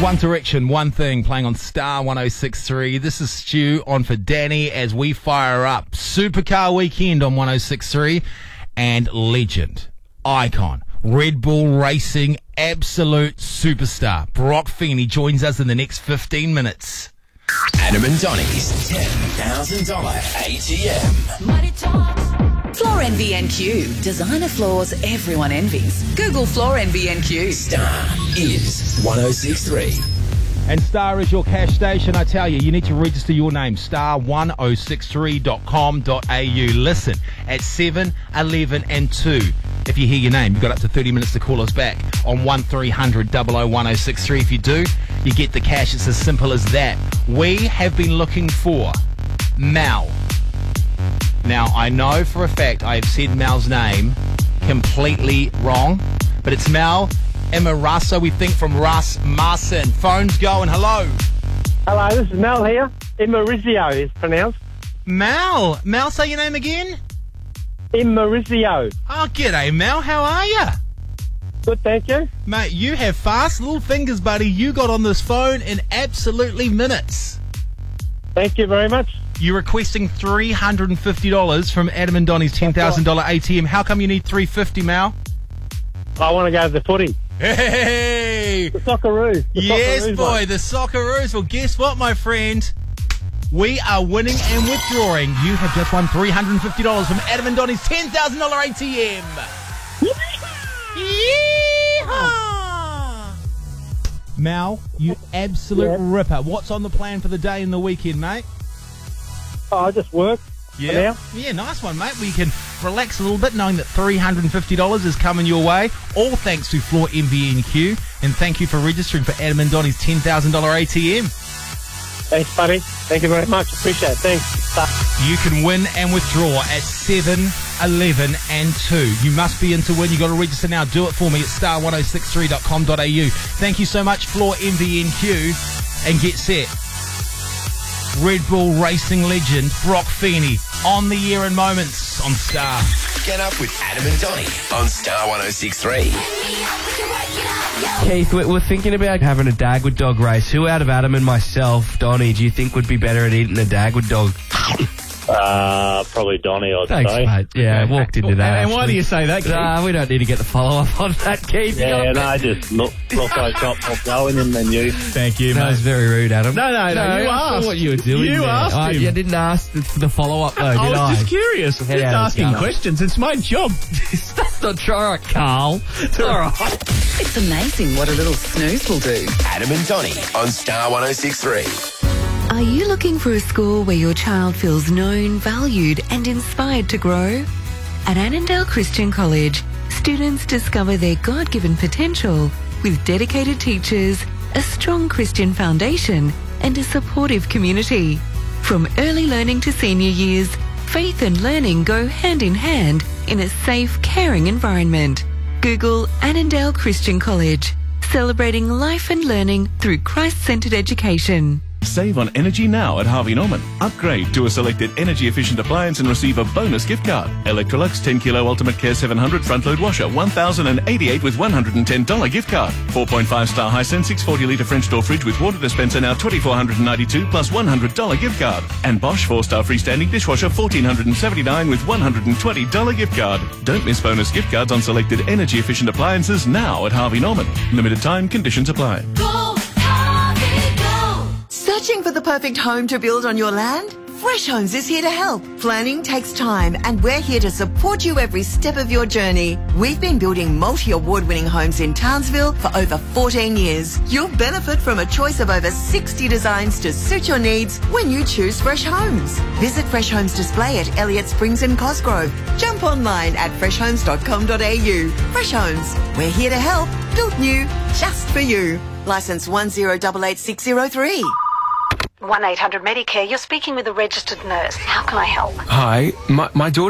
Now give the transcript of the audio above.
One Direction, One Thing, playing on Star 106.3. This is Stu on for Danny as we fire up Supercar Weekend on 106.3 and legend, icon, Red Bull Racing absolute superstar Brock Feeney joins us in the next 15 minutes. Adam and Donny's $10,000 ATM. Money talks. Floor Envy NQ. Designer floors everyone envies. Google Floor Envy NQ. Star is 106.3. And Star is your cash station. I tell you, you need to register your name, star1063.com.au. Listen, at 7, 11 and 2, if you hear your name, you've got up to 30 minutes to call us back on 1300 001063. If you do, you get the cash. It's as simple as that. We have been looking for Mal. Now, I know for a fact I have said Mal's name completely wrong, but it's Mal Imaraso, we think, from Ras Marson. Phone's going. Hello. Hello, this is Mel here. Imarizio is pronounced. Mal, say your name again. Imarizio. Oh, g'day, Mal. How are you? Good, thank you. Mate, you have fast little fingers, buddy. You got on this phone in absolutely minutes. Thank you very much. You're requesting $350 from Adam and Donny's $10,000 ATM. How come you need $350, Mal? I want to go to the footy. Hey! The Socceroos. Yes, Socceroos, boy, mate. the Socceroos. Well, guess what, my friend? We are winning and withdrawing. You have just won $350 from Adam and Donny's $10,000 ATM. Yeehaw! Mal, you absolute ripper. What's on the plan for the day and the weekend, mate? Oh, I just work. Yeah, nice one, mate. Well, you can relax a little bit knowing that $350 is coming your way, all thanks to Floor MVNQ. And thank you for registering for Adam and Donny's $10,000 ATM. Thanks, buddy. Thank you very much. Appreciate it. Thanks. You can win and withdraw at 7, 11 and 2. You must be in to win. You got to register now. Do it for me at star1063.com.au. Thank you so much, Floor MVNQ. And get set. Red Bull Racing legend Brock Feeney on the air in moments on Star. Get up with Adam and Donny on Star 106.3. Keith, we're thinking about having a Dagwood dog race. Who out of Adam and myself, Donny, do you think would be better at eating a Dagwood dog? Probably Donny, I'd Thanks, say. mate. Yeah, I walked into that. And why do you say that, Keith? We don't need to get the follow-up on that, Keith. Yeah, no, just look I got going in the news. Thank you, That mate. was very rude, Adam. No, you I saw asked. what you were doing You there. asked him. You didn't ask for the follow-up, though, I did was just curious. Just Yeah, asking yeah. questions. It's my job. That's not true. All right, Carl. It's all right. It's amazing what a little snooze will do. Adam and Donny on Star 106.3. Are you looking for a school where your child feels known, valued and inspired to grow? At Annandale Christian College, students discover their God-given potential with dedicated teachers, a strong Christian foundation and a supportive community. From early learning to senior years, faith and learning go hand in hand in a safe, caring environment. Google Annandale Christian College, celebrating life and learning through Christ-centered education. Save on energy now at Harvey Norman. Upgrade to a selected energy-efficient appliance and receive a bonus gift card. Electrolux 10 Kilo Ultimate Care 700 front-load washer, $1,088 with $110 gift card. 4.5-star Hisense 640-litre French door fridge with water dispenser now $2,492 plus $100 gift card. And Bosch 4-star freestanding dishwasher $1,479 with $120 gift card. Don't miss bonus gift cards on selected energy-efficient appliances now at Harvey Norman. Limited time, conditions apply. Searching for the perfect home to build on your land? Fresh Homes is here to help. Planning takes time and we're here to support you every step of your journey. We've been building multi-award-winning homes in Townsville for over 14 years. You'll benefit from a choice of over 60 designs to suit your needs when you choose Fresh Homes. Visit Fresh Homes Display at Elliott Springs and Cosgrove. Jump online at freshhomes.com.au. Fresh Homes, we're here to help. Built new, just for you. Licence 1088603. 1-800-MEDICARE, you're speaking with a registered nurse. How can I help? Hi, my daughter